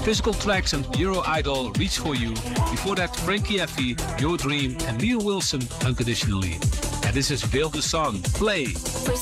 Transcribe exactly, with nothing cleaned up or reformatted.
Physical Tracks and Euro Idol, Reach For You. Before that, Frankie Effie, Your Dream, and Neil Wilson, Unconditionally. And this is Build the Song. Play.